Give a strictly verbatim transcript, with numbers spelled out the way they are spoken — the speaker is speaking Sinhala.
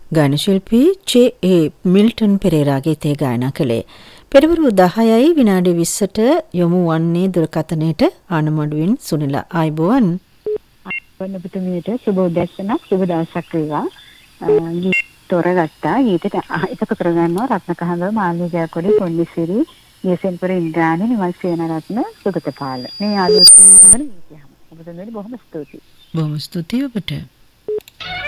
ගායන ශිල්පී ජේ ඒ මිල්ටන් පෙරේරා ගීතය ගායනා කළේ. පෙරවරු දහයයි විනාඩි විස්සට යොමු වන්නේ දුරකථනයට ආනමඩුවෙන් සුනිල ආයිබෝවන්. ඔබතුමියට සුබ උදැසනක් සුබ දවසක් වේවා. ගීත තෝරගත්තා. ගීතයට එකතු කරගන්නවා රත්නකහඟ මාළි ජයකොඩි පොන්නිසිරි යසෙන්පුර ඉන්ද්‍රාණි නිමල් සේනරත්න සුගතපාල. මේ ආලෝචන ගීතයම. ඔබතුමියට බොහොම ස්තුතියි. බොහොම ස්තුතියි ඔබට.